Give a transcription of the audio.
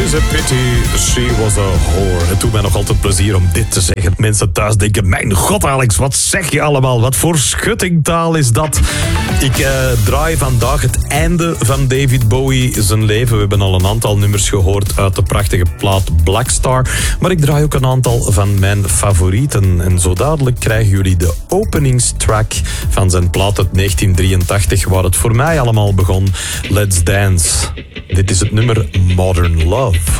'Tis a pity she was a whore. Het doet mij nog altijd plezier om dit te zeggen. Mensen thuis denken, mijn god Alex, wat zeg je allemaal? Wat voor schuttingtaal is dat? Ik draai vandaag het einde van David Bowie zijn leven. We hebben al een aantal nummers gehoord uit de prachtige plaat Black Star. Maar ik draai ook een aantal van mijn favorieten. En zo dadelijk krijgen jullie de openingstrack van zijn plaat uit 1983, waar het voor mij allemaal begon. Let's Dance. Dit is het nummer Modern Love.